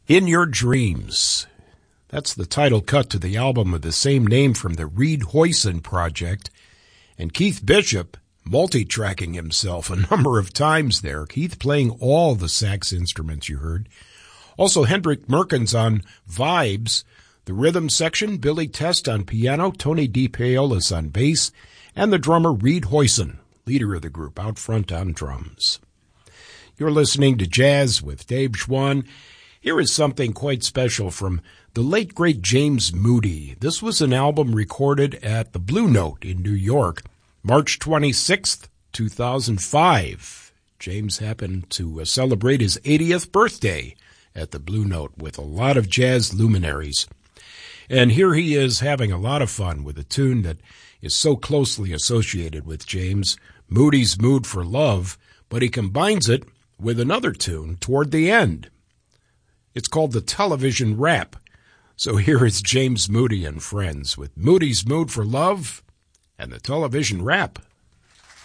In Your Dreams. That's the title cut to the album of the same name from the Reed Hoyson Project. And Keith Bishop multi-tracking himself a number of times there. Keith playing all the sax instruments you heard. Also Hendrik Merkens on vibes, the rhythm section, Billy Test on piano, Tony DePaolis on bass, and the drummer Reed Hoyson, leader of the group, out front on drums. You're listening to Jazz with Dave Schwann. Here is something quite special from the late, great James Moody. This was an album recorded at the Blue Note in New York, March 26th, 2005. James happened to celebrate his 80th birthday at the Blue Note with a lot of jazz luminaries. And here he is having a lot of fun with a tune that is so closely associated with James, Moody's Mood for Love, but he combines it with another tune toward the end. It's called the Television Rap. So here is James Moody and friends with Moody's Mood for Love and the Television Rap.